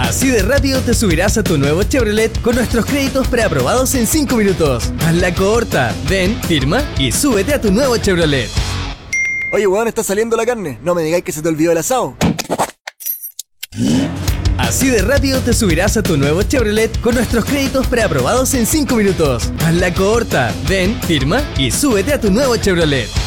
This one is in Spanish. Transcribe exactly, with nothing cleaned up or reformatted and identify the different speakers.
Speaker 1: Así de rápido te subirás a tu nuevo Chevrolet con nuestros créditos preaprobados en cinco minutos. Haz la corta, ven, firma y súbete a tu nuevo Chevrolet.
Speaker 2: Oye, weón, está saliendo la carne. No me digáis que se te olvidó el asado.
Speaker 1: Así de rápido te subirás a tu nuevo Chevrolet con nuestros créditos preaprobados en cinco minutos. Haz la corta, ven, firma y súbete a tu nuevo Chevrolet.